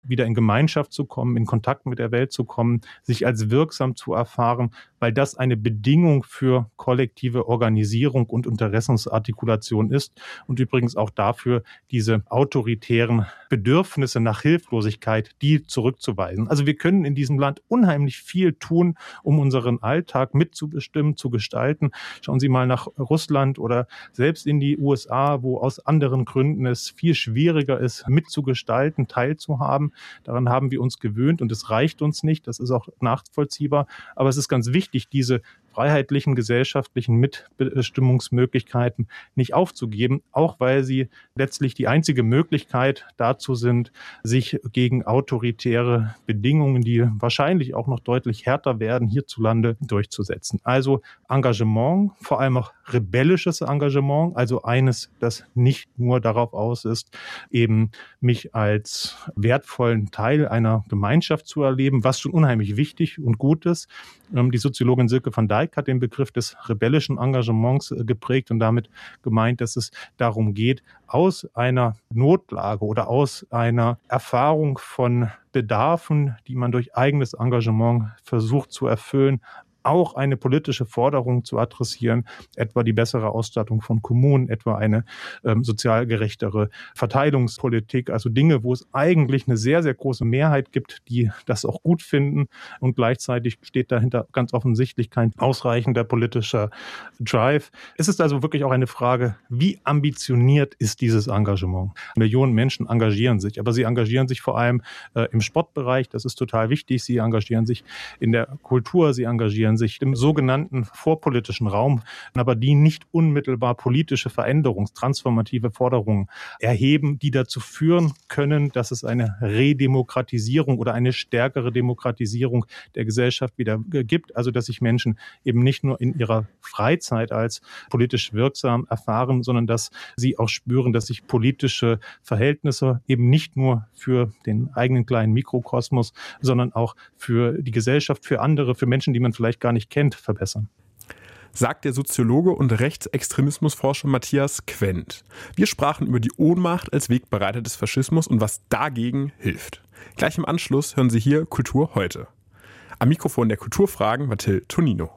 wieder in Gemeinschaft zu kommen, in Kontakt mit der Welt zu kommen, sich als wirksam zu erfahren, weil das eine Bedingung für kollektive Organisierung und Interessensartikulation ist und übrigens auch dafür, diese autoritären Bedürfnisse nach Hilflosigkeit, die zurückzuweisen. Also wir können in diesem Land unheimlich viel tun, um unseren Alltag mitzubestimmen, zu gestalten. Schauen Sie mal nach Russland oder selbst in die USA, wo aus anderen Gründen es viel schwieriger ist, mitzugestalten, teilzuhaben. Daran haben wir uns gewöhnt und es reicht uns nicht. Das ist auch nachvollziehbar. Aber es ist ganz wichtig, diese freiheitlichen, gesellschaftlichen Mitbestimmungsmöglichkeiten nicht aufzugeben, auch weil sie letztlich die einzige Möglichkeit dazu sind, sich gegen autoritäre Bedingungen, die wahrscheinlich auch noch deutlich härter werden, hierzulande durchzusetzen. Also Engagement, vor allem auch rebellisches Engagement, also eines, das nicht nur darauf aus ist, eben mich als wertvollen Teil einer Gemeinschaft zu erleben, was schon unheimlich wichtig und gut ist. Die Soziologin Silke van Dijk hat den Begriff des rebellischen Engagements geprägt und damit gemeint, dass es darum geht, aus einer Notlage oder aus einer Erfahrung von Bedarfen, die man durch eigenes Engagement versucht zu erfüllen, auch eine politische Forderung zu adressieren, etwa die bessere Ausstattung von Kommunen, etwa eine sozial gerechtere Verteilungspolitik, also Dinge, wo es eigentlich eine sehr, sehr große Mehrheit gibt, die das auch gut finden und gleichzeitig steht dahinter ganz offensichtlich kein ausreichender politischer Drive. Es ist also wirklich auch eine Frage, wie ambitioniert ist dieses Engagement? Millionen Menschen engagieren sich, aber sie engagieren sich vor allem im Sportbereich, das ist total wichtig, sie engagieren sich in der Kultur, sie engagieren sich im sogenannten vorpolitischen Raum, aber die nicht unmittelbar politische transformative Forderungen erheben, die dazu führen können, dass es eine Redemokratisierung oder eine stärkere Demokratisierung der Gesellschaft wieder gibt. Also dass sich Menschen eben nicht nur in ihrer Freizeit als politisch wirksam erfahren, sondern dass sie auch spüren, dass sich politische Verhältnisse eben nicht nur für den eigenen kleinen Mikrokosmos, sondern auch für die Gesellschaft, für andere, für Menschen, die man vielleicht gar nicht kennt, verbessern. Sagt der Soziologe und Rechtsextremismusforscher Matthias Quent. Wir sprachen über die Ohnmacht als Wegbereiter des Faschismus und was dagegen hilft. Gleich im Anschluss hören Sie hier Kultur heute. Am Mikrofon der Kulturfragen Mathilde Tonino.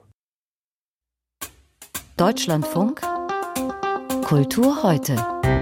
Deutschlandfunk Kultur heute.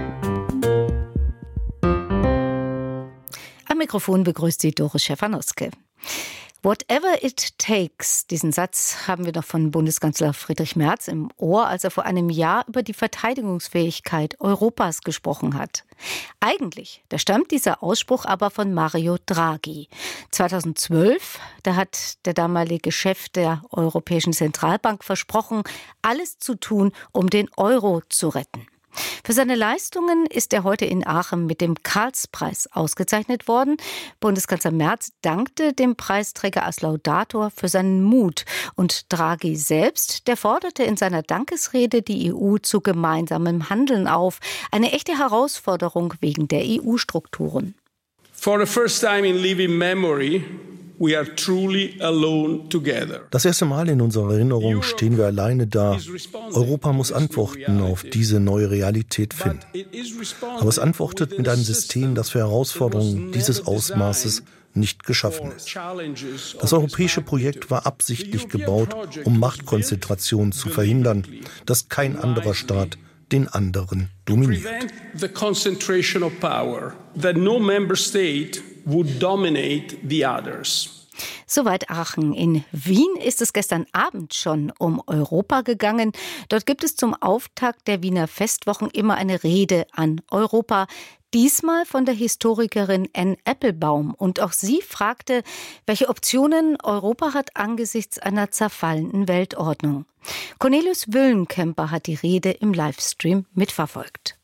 Am Mikrofon begrüßt Sie Doris Szefanowski. Whatever it takes, diesen Satz haben wir noch von Bundeskanzler Friedrich Merz im Ohr, als er vor einem Jahr über die Verteidigungsfähigkeit Europas gesprochen hat. Eigentlich, da stammt dieser Ausspruch aber von Mario Draghi. 2012, da hat der damalige Chef der Europäischen Zentralbank versprochen, alles zu tun, um den Euro zu retten. Für seine Leistungen ist er heute in Aachen mit dem Karlspreis ausgezeichnet worden. Bundeskanzler Merz dankte dem Preisträger als Laudator für seinen Mut. Und Draghi selbst, der forderte in seiner Dankesrede die EU zu gemeinsamem Handeln auf. Eine echte Herausforderung wegen der EU-Strukturen. For the first time in living memory, we are truly alone together. Das erste Mal in unserer Erinnerung stehen wir alleine da. Europa muss Antworten auf diese neue Realität finden. Aber es antwortet mit einem System, das für Herausforderungen dieses Ausmaßes nicht geschaffen ist. Das europäische Projekt war absichtlich gebaut, um Machtkonzentration zu verhindern, dass kein anderer Staat den anderen dominiert. The concentration of power, that no member state would dominate the others. Soweit Aachen. In Wien ist es gestern Abend schon um Europa gegangen. Dort gibt es zum Auftakt der Wiener Festwochen immer eine Rede an Europa. Diesmal von der Historikerin Anne Applebaum. Und auch sie fragte, welche Optionen Europa hat angesichts einer zerfallenden Weltordnung. Cornelius Wüllenkemper hat die Rede im Livestream mitverfolgt.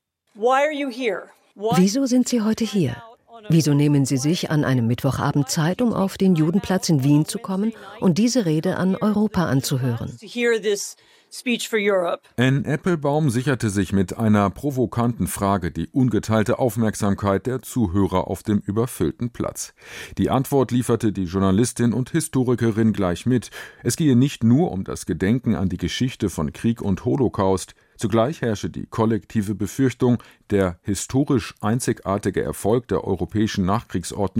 Wieso sind Sie heute hier? Wieso nehmen Sie sich an einem Mittwochabend Zeit, um auf den Judenplatz in Wien zu kommen und diese Rede an Europa anzuhören? Anne Applebaum sicherte sich mit einer provokanten Frage die ungeteilte Aufmerksamkeit der Zuhörer auf dem überfüllten Platz. Die Antwort lieferte die Journalistin und Historikerin gleich mit. Es gehe nicht nur um das Gedenken an die Geschichte von Krieg und Holocaust. Zugleich herrsche die kollektive Befürchtung, der historisch einzigartige Erfolg der europäischen Nachkriegsordnung